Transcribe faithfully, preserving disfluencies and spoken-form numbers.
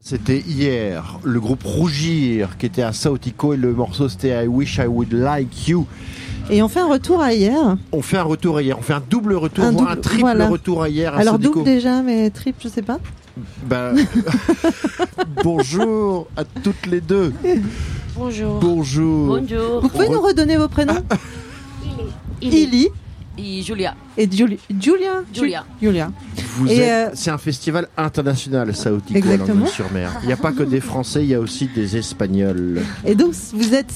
C'était hier, le groupe Rougir qui était à Saotico et le morceau c'était I Wish I Would Like You. Et on fait un retour à hier. On fait un retour à hier, on fait un double retour, un voire double, un triple voilà. retour à hier à Alors Saotico. double déjà, mais triple, je sais pas. Ben, bonjour à toutes les deux. Bonjour. Bonjour. Bonjour. Vous pouvez Re- nous redonner vos prénoms? Ili. Ili Et Julia. et Juli- Julia. Julia. Julia. Vous Et êtes, euh, c'est un festival international, Saotico, Exactement. sur mer. Il n'y a pas que des Français, il y a aussi des Espagnols. Et donc vous êtes